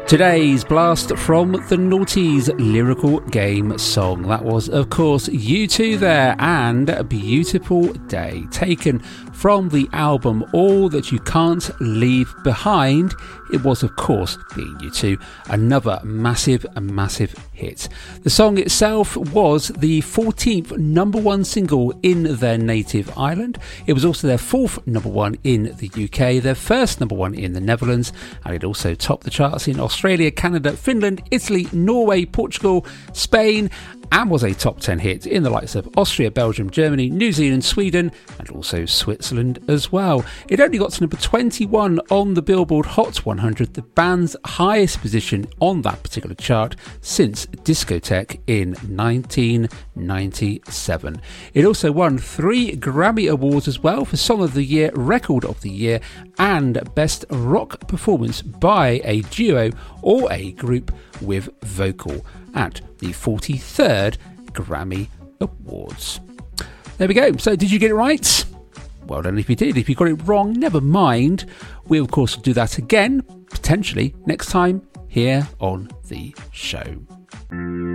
Today's blast from the Naughties lyrical game song. That was, of course, U2 there, and A Beautiful Day, taken from the album All That You Can't Leave Behind. It was, of course, being U2, another massive hit. The song itself was the 14th number one single in their native island. It was also their 4th number one in the UK, their first number one in the Netherlands, and it also topped the charts in Australia, Canada, Finland, Italy, Norway, Portugal, Spain, and was a top 10 hit in the likes of Austria, Belgium, Germany, New Zealand, Sweden, and also Switzerland as well. It only got to number 21 on the Billboard Hot 100, the band's highest position on that particular chart since Discotheque in 1997. It also won 3 Grammy Awards as well for Song of the Year, Record of the Year, and Best Rock Performance by a Duo or a Group with Vocal at the 43rd Grammy Awards. There we go. So did you get it right? Well done if you did. If you got it wrong, never mind. We, of course, will do that again, potentially next time here on the show.